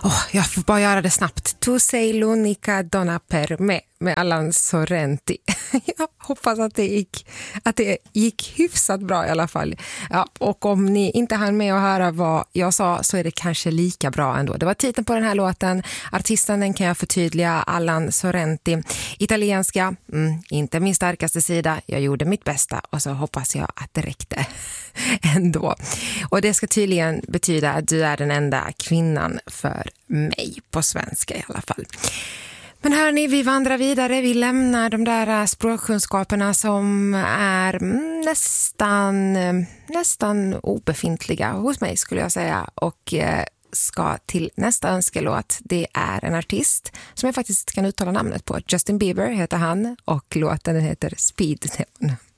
Jag får bara göra det snabbt. Tu sei l'unica donna per me med Allan Sorrenti. Jag hoppas att det gick hyfsat bra i alla fall. Ja, och om ni inte hann med att höra vad jag sa så är det kanske lika bra ändå. Det var titeln på den här låten. Artisten, den kan jag förtydliga, Allan Sorrenti. Italienska, inte min starkaste sida. Jag gjorde mitt bästa och så hoppas jag att det räckte ändå. Och det ska tydligen betyda att du är den enda kvinnan för mig, på svenska i alla fall. Men hörni, vi vandrar vidare. Vi lämnar de där språkkunskaperna som är nästan obefintliga hos mig, skulle jag säga. Och ska till nästa önskelåt. Det är en artist som jag faktiskt kan uttala namnet på. Justin Bieber heter han och låten heter Speed Zone.